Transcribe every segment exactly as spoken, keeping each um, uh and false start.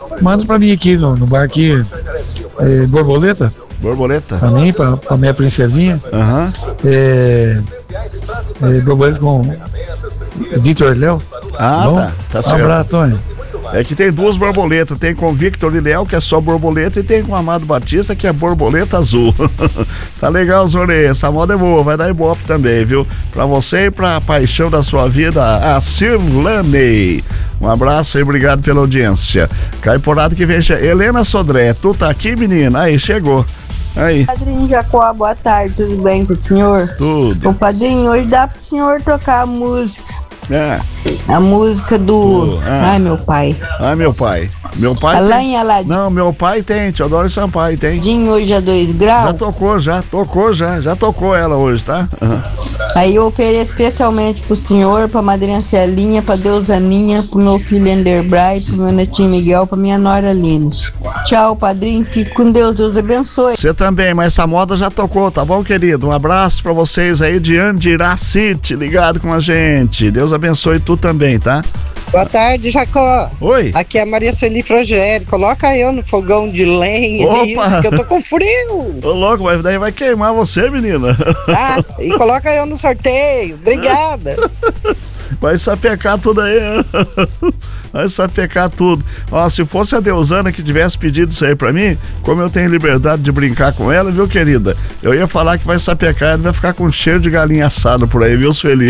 Manda pra mim aqui no, no bar aqui, é, borboleta. Borboleta? Pra mim, pra, pra minha princesinha. Aham. Uhum. É, é, borboleta com Vitor e Léo. Ah, bom? tá. Tá certo. Um abraço, Tony. É que tem duas borboletas, tem com Victor e Léo, que é só borboleta, e tem com Amado Batista, que é borboleta azul. Tá legal, Zorê, essa moda é boa, vai dar ibope também, viu? Pra você e pra paixão da sua vida, a Cirlane. Um abraço e obrigado pela audiência. Caiporada que vem, Helena Sodré, tu tá aqui, menina? Aí, chegou. Aí. Padrinho Jacó, boa tarde, tudo bem com o senhor? Tudo. Ô padrinho, hoje dá pro senhor tocar a música. É. A música do. do ah. Ai, meu pai. Ai, meu pai. Meu pai. Alain tem... Aladim. Não, meu pai tem, Teodoro Sampaio tem. Dinho hoje a dois graus. Já tocou, já, tocou, já. Já tocou ela hoje, tá? Uhum. Aí eu ofereço especialmente pro senhor, pra madrinha Celinha, pra Deusaninha, pro meu filho Enderbray, pro meu netinho Miguel, pra minha nora Lina. Tchau, padrinho. Fique com Deus. Deus abençoe. Você também, mas essa moda já tocou, tá bom, querido? Um abraço pra vocês aí de Andiracite, ligado com a gente. Deus abençoe tu também, tá? Boa tarde, Jacó. Oi. Aqui é a Maria Celi Frogério. Coloca eu no fogão de lenha. Opa. Aí, porque eu tô com frio. Ô, louco, mas daí vai queimar você, menina. Ah, e coloca eu no sorteio. Obrigada. Vai sapecar tudo aí. Vai sapecar tudo. Ó, se fosse a Deusana que tivesse pedido isso aí pra mim, como eu tenho liberdade de brincar com ela, viu, querida? Eu ia falar que vai sapecar, ela vai ficar com cheiro de galinha assada por aí, viu, Sueli?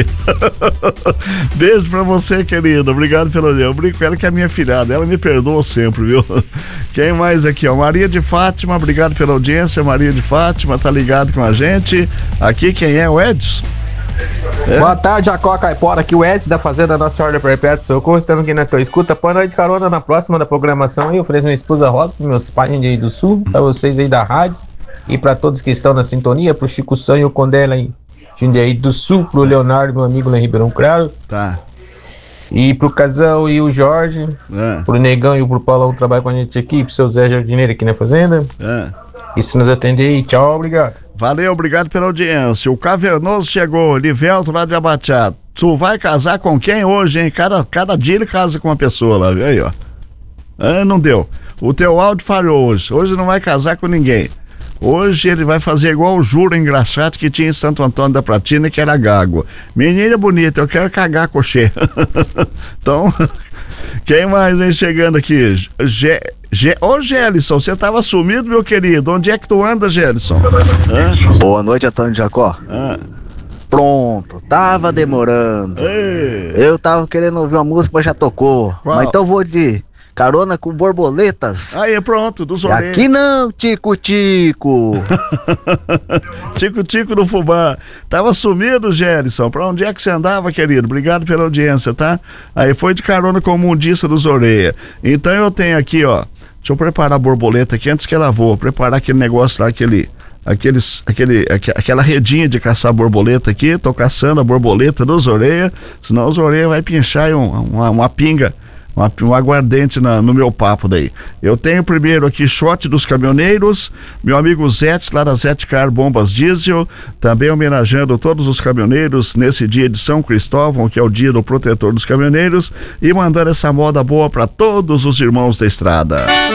Beijo pra você, querida. Obrigado pelo... Eu brinco com ela que é minha filhada. Ela me perdoa sempre, viu? Quem mais aqui, ó? Maria de Fátima, obrigado pela audiência. Maria de Fátima, tá ligado com a gente. Aqui quem é? O Edson? É. Boa tarde, Jacó Caipora, aqui o Edson da Fazenda Nossa Senhora Perpétua Socorro, estamos aqui na tua escuta. Põe nós de carona na próxima da programação aí. Eu ofereço minha esposa Rosa, para meus pais de aí do Sul, para vocês aí da rádio e para todos que estão na sintonia, pro Chico Sanho e o Condela aí de aí do Sul, pro Leonardo, meu amigo lá em Ribeirão Claro. Tá. E pro Casal e o Jorge, é. Pro Negão e pro Paulão que trabalha com a gente aqui, pro seu Zé Jardineiro aqui na Fazenda. É. Isso nos atender aí. Tchau, obrigado. Valeu, obrigado pela audiência. O Cavernoso chegou, Livelto lá de Abateado. Tu vai casar com quem hoje, hein? Cada, cada dia ele casa com uma pessoa lá, viu aí, ó. Ah, não deu. O teu áudio falhou hoje. Hoje não vai casar com ninguém. Hoje ele vai fazer igual o Juro Engraxate que tinha em Santo Antônio da Platina, que era gago. Menina bonita, eu quero cagar coxê. Então, quem mais vem chegando aqui? G... G... Ô Gelson, você tava sumido, meu querido. Onde é que tu anda, Gelson? Hã? Boa noite, Antônio Jacó. Ah. Pronto, tava demorando. Ei. Eu tava querendo ouvir uma música, mas já tocou. Qual? Mas então vou de Carona com Borboletas. Aí, pronto, dos orelhas. Aqui não, tico-tico. Tico-tico no fubá. Tava sumido, Gelson. Pra onde é que você andava, querido? Obrigado pela audiência, tá? Aí foi de carona com o Mundista dos Orelha. Então eu tenho aqui, ó. Deixa eu preparar a borboleta aqui antes que ela voe. Preparar aquele negócio lá, aquele... Aqueles, aquele, aqu, aquela redinha de caçar borboleta aqui. Tô caçando a borboleta dos Orelha. Senão os Orelha vai pinchar um, uma, uma pinga. Uma, um aguardente na, no meu papo daí. Eu tenho primeiro aqui Shot dos Caminhoneiros, meu amigo Zete, lá da Zete Car Bombas Diesel, também homenageando todos os caminhoneiros nesse dia de São Cristóvão, que é o dia do protetor dos caminhoneiros, e mandando essa moda boa para todos os irmãos da estrada.